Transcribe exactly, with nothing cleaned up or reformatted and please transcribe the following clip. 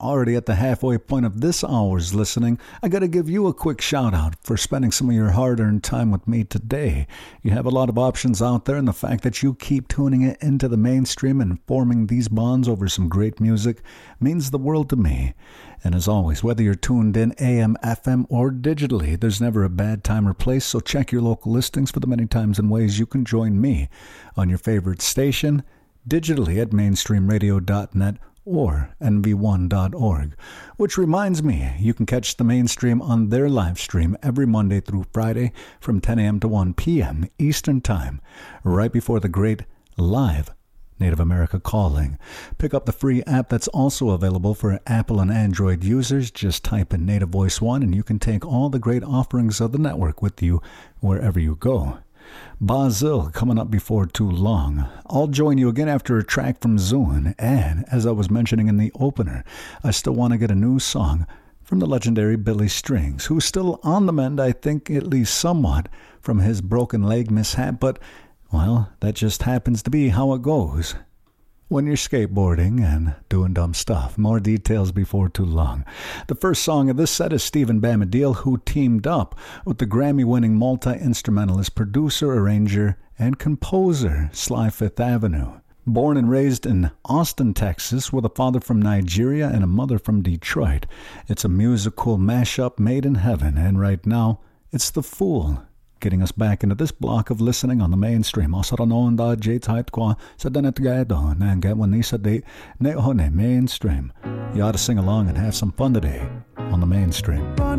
already at the halfway point of this hour's listening, I gotta give you a quick shout out for spending some of your hard-earned time with me today. You have a lot of options out there, and the fact that you keep tuning it into the mainstream and forming these bonds over some great music means the world to me. And as always, whether you're tuned in A M, F M, or digitally, there's never a bad time or place, so check your local listings for the many times and ways you can join me on your favorite station, digitally at mainstream radio dot net or N V one dot org. Which reminds me, you can catch the Mainstream on their live stream every Monday through Friday from ten a.m. to one p.m. Eastern Time, right before the great live Native America Calling. Pick up the free app that's also available for Apple and Android users. Just type in Native Voice One and you can take all the great offerings of the network with you wherever you go. Bazil coming up before too long. I'll join you again after a track from Zune, and as I was mentioning in the opener, I still want to get a new song from the legendary Billy Strings, who's still on the mend, I think, at least somewhat, from his broken leg mishap, but well, that just happens to be how it goes when you're skateboarding and doing dumb stuff. More details before too long. The first song of this set is Stephen Bamadil, who teamed up with the Grammy-winning multi-instrumentalist, producer, arranger, and composer Sly Fifth Avenue. Born and raised in Austin, Texas, with a father from Nigeria and a mother from Detroit, it's a musical mashup made in heaven, and right now, it's The Fool, getting us back into this block of listening on the Mainstream. Osaranon J type qua sa danet gado and get when Nisa de ne hone Mainstream. You ought to sing along and have some fun today on the Mainstream.